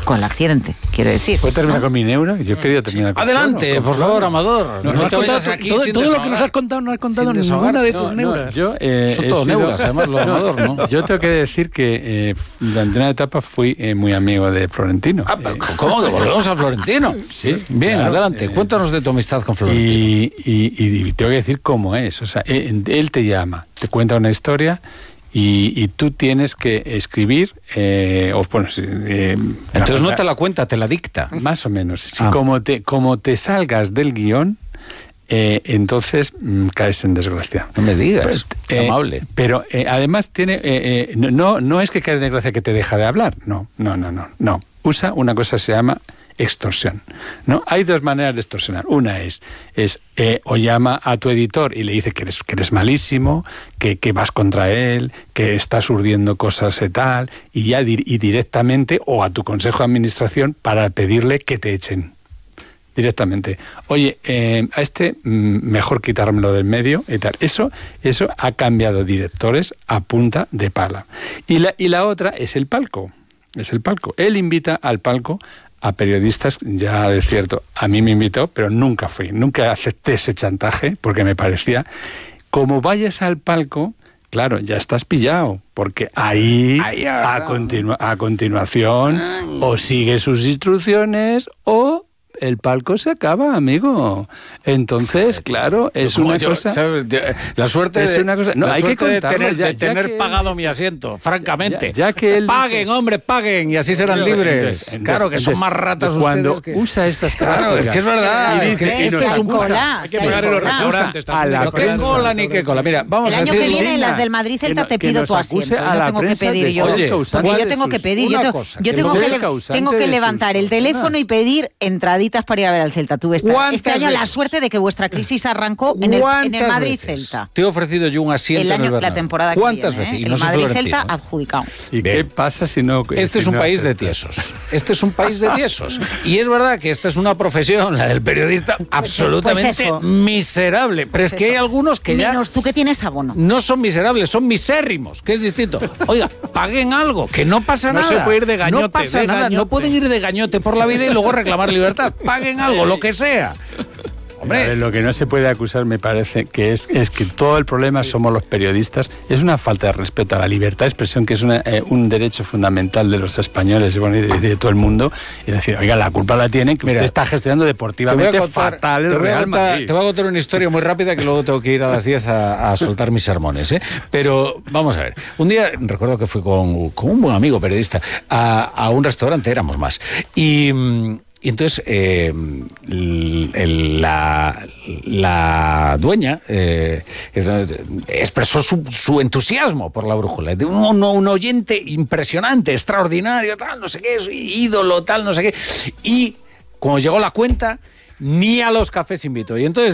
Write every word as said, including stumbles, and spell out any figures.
con el accidente, quiero decir. ¿Puedo terminar ¿no? con mi neura? Yo quería terminar con Adelante, con por Flor. favor, Amador. No, no, No has te contado, vayas aquí todo, sin todo lo que desahogar. nos has contado no has contado Sin ninguna de desahogar. tus No, neuras. yo, eh, Son he todos sido- neuras, además, lo Amador, ¿no? Yo tengo que decir que eh, durante una etapa fui eh, muy amigo de Florentino. Ah, pero Eh, ¿cómo que volvemos a Florentino? Sí, Bien, claro, adelante. eh, Cuéntanos de tu amistad con Florentino. Y, y, y tengo que decir cómo es. O sea, él, él te llama, te cuenta una historia y, y tú tienes que escribir. Eh, o, bueno, eh, Entonces no la- te la cuenta, te la dicta. Más o menos. Si Ah. como, te, como te salgas del guión, eh, entonces mm, caes en desgracia. No me digas, Pues, qué eh, amable. Pero eh, además tiene eh, eh, no, no, no es que cae en desgracia que te deja de hablar. No, no, no, no. no. Usa una cosa que se llama extorsión, ¿no? Hay dos maneras de extorsionar. Una es, es eh, o llama a tu editor y le dice que eres, que eres malísimo, que, que vas contra él, que estás urdiendo cosas y tal, y ya di- y directamente, o a tu consejo de administración para pedirle que te echen. Directamente. Oye, eh, a este mm, mejor quitármelo del medio y tal. Eso, eso ha cambiado directores a punta de pala. Y la, y la otra es el palco. Es el palco. Él invita al palco a periodistas, ya de cierto, a mí me invitó, pero nunca fui, nunca acepté ese chantaje, porque me parecía, como vayas al palco, claro, ya estás pillado, porque ahí, Ahí a, agarrado. continu- a continuación, o sigue sus instrucciones, o el palco se acaba, amigo. Entonces, claro, es Como una yo, cosa... ¿sabes? La suerte Es de, una cosa- no, la hay que suerte de contarlo, tener, ya- de ya tener que- pagado mi asiento, francamente. Ya- ya que él paguen, dice- hombre, paguen, y así serán libres. Entonces, claro, que son entonces, más ratas cuando ustedes que... usa estas Claro, es que es verdad. Y es que dice- y este nos es un acusa. cola, Hay que hay pagar en los cola. restaurantes a también. la No qué prensa. cola ni qué cola. Mira, vamos El a año decir... que viene en digna, las del Madrid Celta que te no- que pido nos tu acuse asiento. a Yo la tengo que prensa pedir de yo. ser Oye, causante Porque yo de tengo sus- que pedir. Yo, una tengo- cosa, yo que tengo no que, sea le- causante tengo de que sus levantar el problemas. teléfono y pedir entraditas para ir a ver al Celta. Tuve esta- ¿Cuántas este año la veces? suerte de que vuestra crisis arrancó en el, en el ¿Cuántas Madrid veces Celta. te he ofrecido yo un asiento El en el año, la Bernabéu? temporada que ¿Cuántas viene, veces? ¿eh? Y no El soy Madrid Florentino. Celta adjudicado. ¿Y Bien. qué pasa si no... Este si es un no país de aceptas? tiesos. Este es un país de tiesos. Y es verdad que esta es una profesión, la del periodista, absolutamente Pues eso. miserable. Pero es que hay algunos que ya Menos tú que tienes abono. no son miserables, son misérrimos, que es distinto. Oiga, paguen algo, que no pasa No nada. se puede ir de gañote, No pasa de nada, gañote. no pueden ir de gañote por la vida y luego reclamar libertad. Paguen algo, lo que sea. A ver, Hombre, lo que no se puede acusar, me parece, que es, es que todo el problema somos los periodistas. Es una falta de respeto a la libertad de expresión, que es una, eh, un derecho fundamental de los españoles y, bueno, y de, de todo el mundo. Y decir, oiga, la culpa la tienen que Mira, usted está gestionando te voy a deportivamente contar- fatal te el voy a Real contar- Madrid. Te voy a contar una historia muy rápida que luego tengo que ir a las diez a, a soltar mis sermones, ¿eh? Pero vamos a ver. Un día recuerdo que fui con, con un buen amigo periodista a, a un restaurante, éramos más. Y... mm, Y entonces eh, el- el- la, la dueña eh, es- expresó su, su entusiasmo por la brújula. De un, un oyente impresionante, extraordinario, tal, no sé qué, ídolo, tal, no sé qué. Y cuando llegó la cuenta, ni a los cafés invitó. Y entonces